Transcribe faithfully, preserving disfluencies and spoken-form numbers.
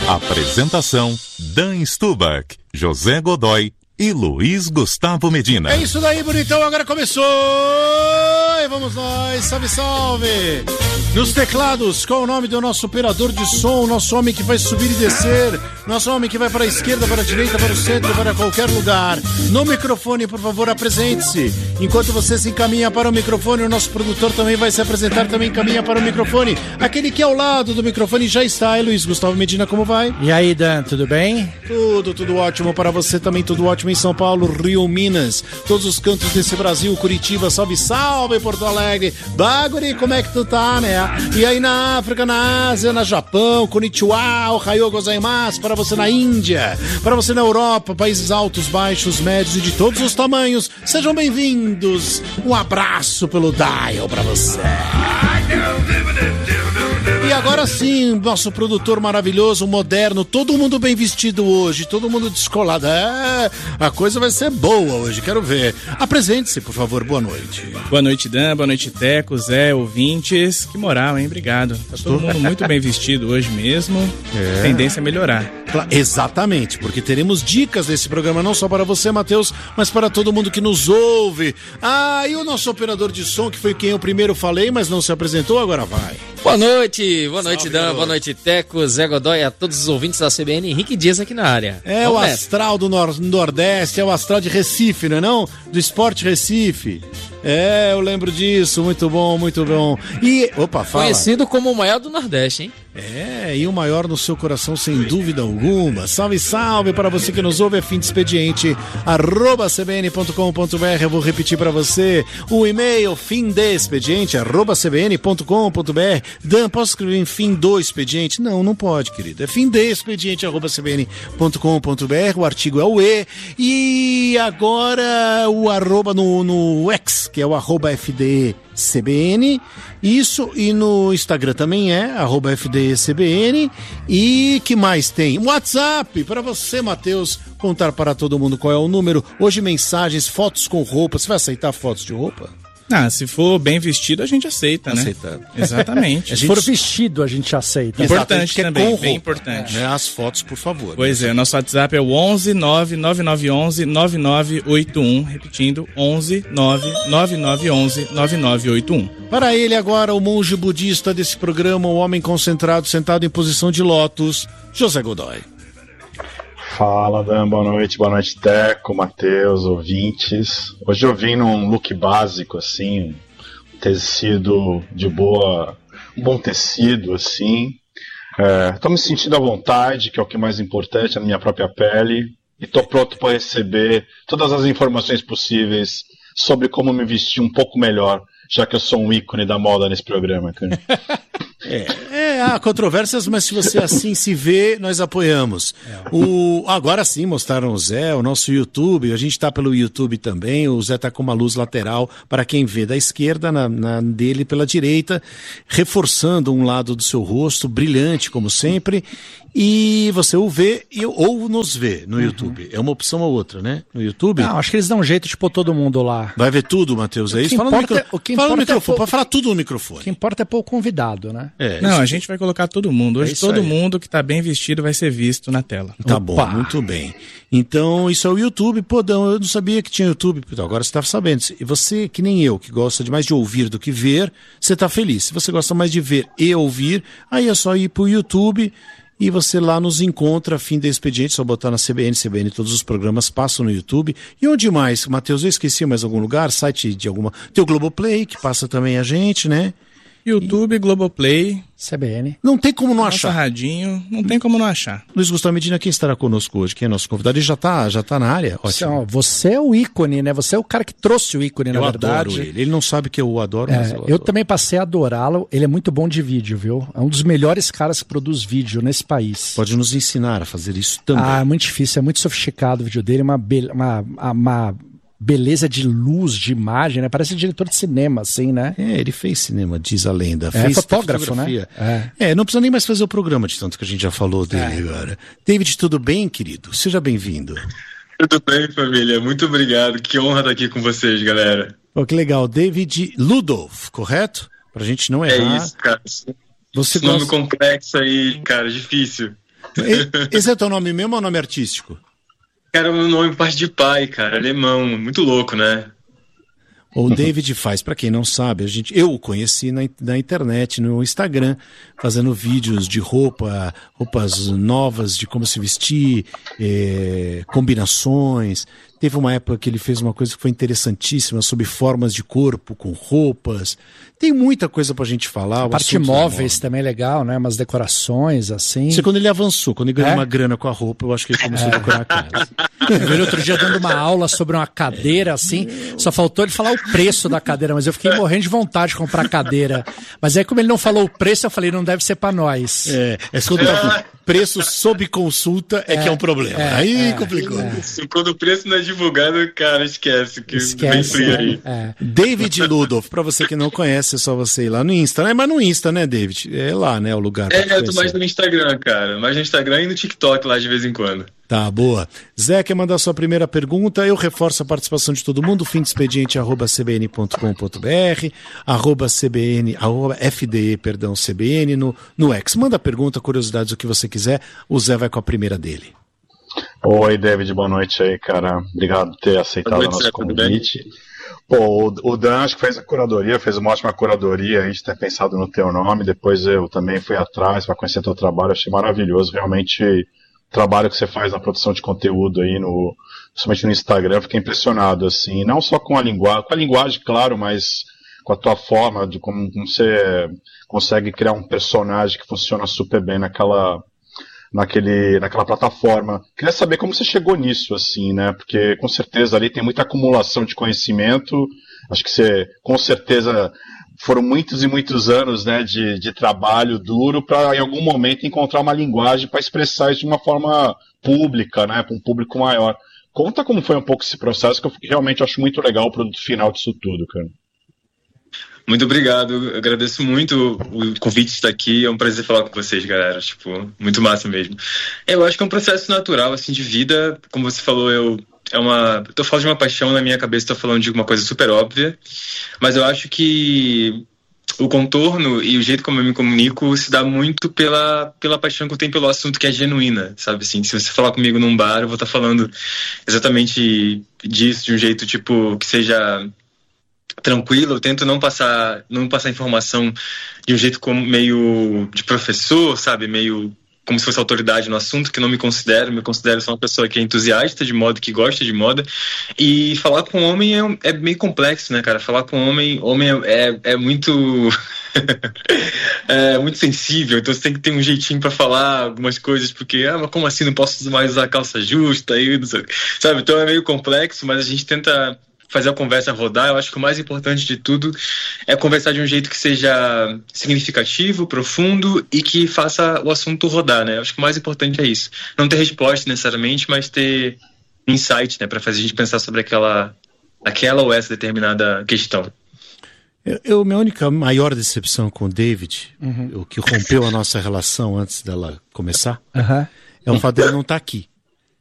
Apresentação: Dan Stubach, José Godoy e Luiz Gustavo Medina. É isso daí, bonitão, agora começou! E vamos nós, salve, salve! Nos teclados, qual o nome do nosso operador de som, nosso homem que vai subir e descer, nosso homem que vai para a esquerda, para a direita, para o centro, para qualquer lugar. No microfone, por favor, apresente-se. Enquanto você se encaminha para o microfone, o nosso produtor também vai se apresentar, também caminha para o microfone. Aquele que é ao lado do microfone já está, é Luiz Gustavo Medina, como vai? E aí, Dan, tudo bem? Tudo, tudo ótimo para você também, tudo ótimo em São Paulo, Rio, Minas, todos os cantos desse Brasil, Curitiba, salve, salve, Porto Alegre, Baguri, como é que tu tá, né? E aí na África, na Ásia, na Japão, Konnichiwa, Ohayou gozaimasu, para você na Índia, para você na Europa, países altos, baixos, médios e de todos os tamanhos, sejam bem-vindos, um abraço pelo dial para você. E agora sim, nosso produtor maravilhoso, moderno, todo mundo bem vestido hoje, todo mundo descolado. É, a coisa vai ser boa hoje, quero ver. Apresente-se, por favor, boa noite. Boa noite, Dan, boa noite, Teco, Zé, ouvintes. Que moral, hein? Obrigado. Tá todo mundo muito bem vestido hoje mesmo. É. Tendência a melhorar. Exatamente, porque teremos dicas nesse programa, não só para você, Matheus, mas para todo mundo que nos ouve. Ah, e o nosso operador de som, que foi quem eu primeiro falei, mas não se apresentou, agora vai. Boa noite, boa noite, Salve, Dan, garoto. Boa noite, Teco, Zé Godoy, a todos os ouvintes da C B N, Henrique Dias aqui na área. É Vamos o nessa. Astral do nor- Nordeste, é o astral de Recife, não é não? Do Esporte Recife. É, eu lembro disso, muito bom, muito bom. E, opa, fala. Conhecido como o maior do Nordeste, hein? É, e o maior no seu coração, sem dúvida alguma. Salve, salve para você que nos ouve, é fim de expediente, arroba c b n ponto com ponto b r. Eu vou repetir para você o e-mail, fim de expediente, arroba c b n ponto com ponto b r. Dan, posso escrever em fim do expediente? Não, não pode, querido. É fim de expediente, arroba c b n ponto com ponto b r. O artigo é o E. E agora o arroba no, no X, que é o arroba F D C B N, isso, e no Instagram também é, arroba F D C B N, e que mais tem? WhatsApp, para você, Matheus, contar para todo mundo qual é o número, hoje mensagens, fotos com roupa, você vai aceitar fotos de roupa? Ah, se for bem vestido, a gente aceita, né? Aceita. Exatamente. Se gente... for vestido, a gente aceita. Importante também, é bem importante. É, as fotos, por favor. Pois é, nosso WhatsApp é o onze nove nove nove um um nove nove oito um, repetindo, onze nove nove nove um um nove nove oito um. Para ele agora, o monge budista desse programa, o homem concentrado, sentado em posição de lótus, José Godoy. Fala, Dan, boa noite, boa noite, Teco, Matheus, ouvintes. Hoje eu vim num look básico, assim, um tecido de boa, um bom tecido, assim. É, tô me sentindo à vontade, que é o que é mais importante, na minha própria pele, e tô pronto para receber todas as informações possíveis sobre como me vestir um pouco melhor, já que eu sou um ícone da moda nesse programa, cara. É, é, há controvérsias, mas se você assim se vê, nós apoiamos. O, agora sim, mostraram o Zé, o nosso YouTube, a gente está pelo YouTube também, o Zé está com uma luz lateral para quem vê da esquerda, na, na dele pela direita, reforçando um lado do seu rosto, brilhante como sempre, e você o vê e, ou nos vê no YouTube. Uhum. É uma opção ou outra, né? No YouTube. Não, acho que eles dão um jeito de pôr todo mundo lá. Vai ver tudo, Matheus, é isso? Fala no, micro... é, o que Fala no microfone, é pôr... pode falar tudo no microfone. O que importa é pôr o convidado, né? É, Não, a gente vai colocar todo mundo. Hoje é todo aí. mundo que tá bem vestido vai ser visto na tela. Tá Opa. bom, muito bem. Então, isso é o YouTube. Pô, Dan, eu não sabia que tinha YouTube. Então, agora você tá sabendo. E você, que nem eu, que gosta de mais de ouvir do que ver, você tá feliz. Se você gosta mais de ver e ouvir, aí é só ir pro YouTube e você lá nos encontra, fim de expediente, só botar na C B N, C B N, todos os programas passam no YouTube. E onde mais? Matheus, eu esqueci mais algum lugar? Site de alguma... Tem o Globoplay, que passa também a gente, né? YouTube, e... Globoplay, C B N. Não tem como não Nossa achar. Radinho, não tem como não achar. Luiz Gustavo Medina, quem estará conosco hoje? Quem é nosso convidado? Ele já está já tá na área? Ótimo. Você é o ícone, né? Você é o cara que trouxe o ícone, na eu verdade. Adoro ele. Ele não sabe que eu o adoro, é, mas eu adoro. Eu também passei a adorá-lo. Ele é muito bom de vídeo, viu? É um dos melhores caras que produz vídeo nesse país. Pode nos ensinar a fazer isso também. Ah, é muito difícil. É muito sofisticado o vídeo dele. Uma... Be... uma, uma... beleza de luz, de imagem, né? Parece diretor de cinema, assim, né? É, ele fez cinema, diz a lenda. É fez fotógrafo, né? É. é, não precisa nem mais fazer o programa de tanto que a gente já falou dele é. agora. David, tudo bem, querido? Seja bem-vindo. Tudo bem, família. Muito obrigado. Que honra estar aqui com vocês, galera. Pô, que legal. David Ludolf, correto? Pra gente não errar. É isso, cara. Você Esse nome gosta... complexo aí, cara, difícil. Esse é teu nome mesmo ou nome artístico? Cara, meu nome parte de pai, cara, alemão, muito louco, né? O David faz, para quem não sabe, a gente, eu o conheci na, na internet, no Instagram, fazendo vídeos de roupa, roupas novas, de como se vestir, é, combinações. Teve uma época que ele fez uma coisa que foi interessantíssima sobre formas de corpo com roupas. Tem muita coisa pra gente falar. A parte móveis também é legal, né? Umas decorações, assim. Isso é quando ele avançou, quando ele ganhou É? uma grana com a roupa, eu acho que ele começou a decorar a casa. Eu vi ele outro dia dando uma aula sobre uma cadeira, assim, só faltou ele falar o preço da cadeira, mas eu fiquei morrendo de vontade de comprar cadeira. Mas aí, como ele não falou o preço, eu falei, não deve ser pra nós. É, é quando tá com preço sob consulta é, é que é um problema. É, aí é, complicou. é. Quando o preço não é divulgado, cara, esquece que Esquece, vem frio aí. é. David Ludolf, pra você que não conhece, é só você ir lá no Insta, né? Mas no Insta, né, David? É lá, né, o lugar. pra te É, eu tô conhecer. mais no Instagram, cara. Mais no Instagram e no TikTok lá de vez em quando. Tá, boa. Zé, quer mandar sua primeira pergunta? Eu reforço a participação de todo mundo. Fim de expediente, arroba cbn ponto com ponto br, arroba cbn, arroba fde, perdão, cbn no, no X. Manda pergunta, curiosidades, o que você quiser. O Zé vai com a primeira dele. Oi, David, boa noite aí, cara. Obrigado por ter aceitado Boa o noite, nosso Zé, tudo bem? convite. Pô, o, o Dan acho que fez a curadoria, fez uma ótima curadoria aí de ter pensado no teu nome. Depois eu também fui atrás para conhecer teu trabalho, achei maravilhoso. Realmente, o trabalho que você faz na produção de conteúdo aí, no, principalmente no Instagram, eu fiquei impressionado, assim. Não só com a linguagem, com a linguagem, claro, mas com a tua forma de como, como você consegue criar um personagem que funciona super bem naquela. Naquele, naquela plataforma. Queria saber como você chegou nisso, assim, né? Porque com certeza ali tem muita acumulação de conhecimento. Acho que você, com certeza, foram muitos e muitos anos, né, de, de trabalho duro para em algum momento encontrar uma linguagem para expressar isso de uma forma pública, né, para um público maior. Conta como foi um pouco esse processo, que eu realmente acho muito legal o produto final disso tudo, cara. Muito obrigado, eu agradeço muito o convite de estar aqui, é um prazer falar com vocês, galera, tipo, muito massa mesmo. Eu acho que é um processo natural, assim, de vida, como você falou, eu, é uma, eu tô falando de uma paixão na minha cabeça, tô falando de uma coisa super óbvia, mas eu acho que o contorno e o jeito como eu me comunico se dá muito pela, pela paixão que eu tenho pelo assunto, que é genuína, sabe, assim, se você falar comigo num bar, eu vou estar falando exatamente disso, de um jeito, tipo, que seja tranquilo, eu tento não passar, não passar informação de um jeito como meio de professor, sabe, meio como se fosse autoridade no assunto, que não me considero, me considero só uma pessoa que é entusiasta de moda, que gosta de moda, e falar com homem é, é meio complexo, né, cara, falar com homem, homem é, é muito é muito sensível, então você tem que ter um jeitinho pra falar algumas coisas, porque, ah, mas como assim, não posso mais usar calça justa, aí, não sei, sabe, então é meio complexo, mas a gente tenta fazer a conversa rodar. Eu acho que o mais importante de tudo é conversar de um jeito que seja significativo, profundo e que faça o assunto rodar, né? Eu acho que o mais importante é isso. Não ter resposta necessariamente, mas ter insight, né? Para fazer a gente pensar sobre aquela, aquela ou essa determinada questão. Eu, eu, minha única maior decepção com o David, uhum. o que rompeu a nossa relação antes dela começar, uhum. é o fato dele não estar aqui.